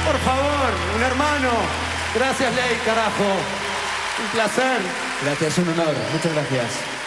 por favor, un hermano. Gracias, Ley, carajo. Un placer. Gracias, un honor. Muchas gracias.